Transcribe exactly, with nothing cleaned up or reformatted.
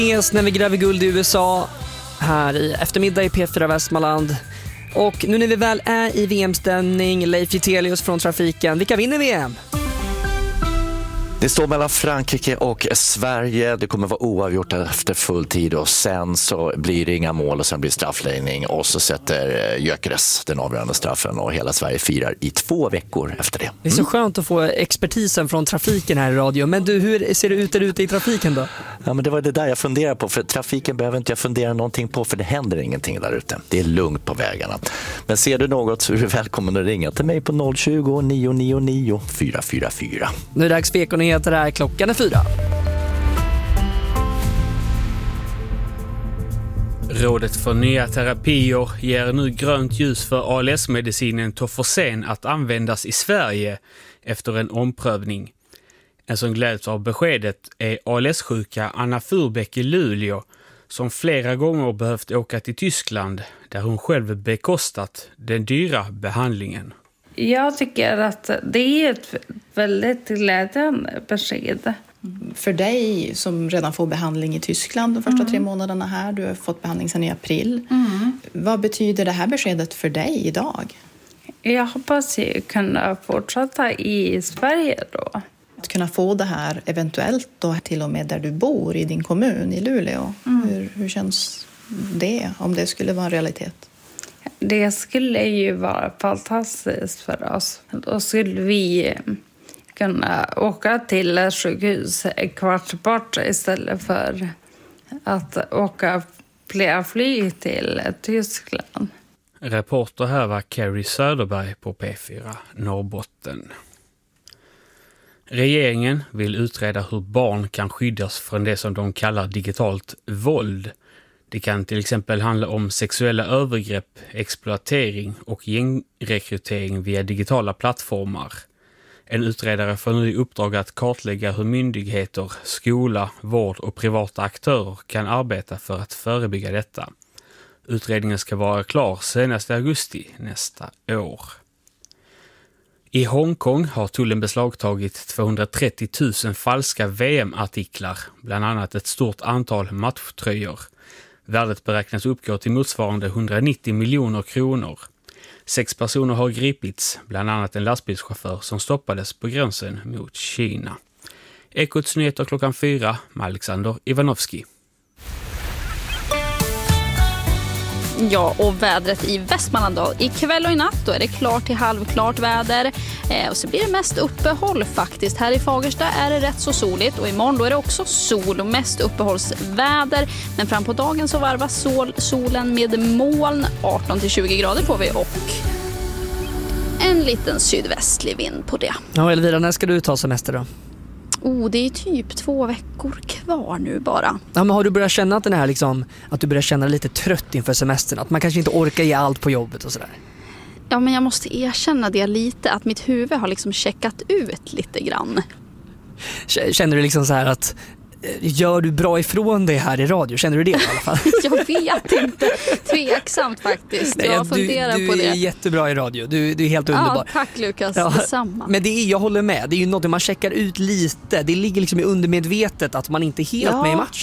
När vi gräver guld i U S A här i eftermiddag i P fyra Västmanland. Och nu när vi väl är i V M-stämning, Leif Jitelius från Trafiken. Vilka vinner V M? Det står mellan Frankrike och Sverige. Det kommer vara oavgjort efter full tid och sen så blir det inga mål och sen blir straffläggning och så sätter Gyökeres den avgörande straffen och hela Sverige firar i två veckor efter det. Mm. Det är så skönt att få expertisen från trafiken här i radio. Men du, hur ser det ut där ute i trafiken då? Ja, men det var det där jag funderar på, för trafiken behöver inte jag fundera någonting på, för det händer ingenting där ute. Det är lugnt på vägarna. Men ser du något så är du välkommen att ringa till mig på noll tjugo, nio nio nio, fyra fyra fyra. Nu är det dags för Ekonyheter här, klockan är fyra. Rådet för nya terapier ger nu grönt ljus för A L S-medicinen Tofersen att användas i Sverige efter en omprövning. En som gläds av beskedet är A L S-sjuka Anna Furbeck i Luleå som flera gånger behövt åka till Tyskland där hon själv bekostat den dyra behandlingen. Jag tycker att det är ett väldigt glädjande besked. För dig som redan får behandling i Tyskland de första mm. tre månaderna här, du har fått behandling sedan i april. Mm. Vad betyder det här beskedet för dig idag? Jag hoppas att kunna fortsätta i Sverige då. Att kunna få det här eventuellt då till och med där du bor i din kommun i Luleå. Mm. Hur, hur känns det om det skulle vara en realitet? Det skulle ju vara fantastiskt för oss. Då skulle vi kunna åka till ett sjukhus en kvart bort istället för att åka flera flyg till Tyskland. Reporter här var Carrie Söderberg på P fyra Norrbotten. Regeringen vill utreda hur barn kan skyddas från det som de kallar digitalt våld. Det kan till exempel handla om sexuella övergrepp, exploatering och gängrekrytering via digitala plattformar. En utredare får nu i uppdrag att kartlägga hur myndigheter, skola, vård och privata aktörer kan arbeta för att förebygga detta. Utredningen ska vara klar senast i augusti nästa år. I Hongkong har tullen beslagtagit tvåhundratrettio tusen falska V M-artiklar, bland annat ett stort antal matchtröjor. Värdet beräknas uppgå till motsvarande hundranittio miljoner kronor. Sex personer har gripits, bland annat en lastbilschaufför som stoppades på gränsen mot Kina. Ekots nyheter klockan fyra med Alexander Ivanovski. Ja, och vädret i Västmanland då. Ikväll och i natt då är det klart till halvklart väder. Eh, och så blir det mest uppehåll faktiskt. Här i Fagersta är det rätt så soligt. Och imorgon då är det också sol och mest uppehållsväder. Men fram på dagen så varvas sol, solen med moln. arton till tjugo grader får vi och en liten sydvästlig vind på det. Ja, Elvira, när ska du ta semester då? Oh, det är typ två veckor kvar nu bara. Ja, men har du börjat känna att den här liksom, att du börjar känna dig lite trött inför semestern? Att man kanske inte orkar ge allt på jobbet och sådär? Ja, men jag måste erkänna det lite. Att mitt huvud har liksom checkat ut lite grann. Känner du liksom så här att gör du bra ifrån dig här i radio? Känner du det i alla fall? Jag vet inte. Tveksamt faktiskt. Nej, jag funderar du, på det. Du är jättebra i radio. Du, du är helt underbar. Ja, tack Lukas. Ja, detsamma. men det är, jag håller med. Det är ju något man checkar ut lite. Det ligger liksom i undermedvetet att man inte är helt ja. med i matchen.